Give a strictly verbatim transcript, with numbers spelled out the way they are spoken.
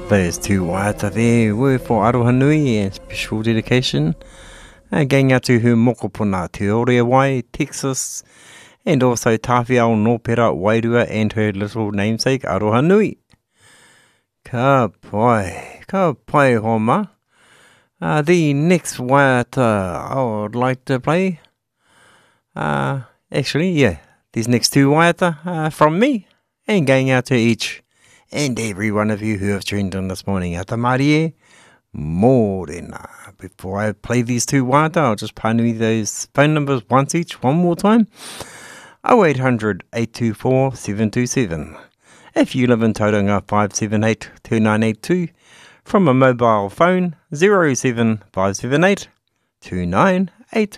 Those two waiata there were for Aroha Nui and special dedication. Uh, going out to her mokopuna Te Oreawai, Texas, and also Tawhiao Nōpera Wairua and her little namesake Aroha Nui. Ka pai, ka pai homa. Uh, the next waiata I would like to play, uh, actually, yeah, these next two waiata uh, from me, and going out to each and every one of you who have tuned in this morning. Ata marie, mōrena. Before I play these two waiata, I'll just pānui those phone numbers once each, one more time. oh eight hundred, eight two four, seven two seven. If you live in Tauranga, five seven eight, two nine eight two. From a mobile phone, zero seven five seven eight, two nine eight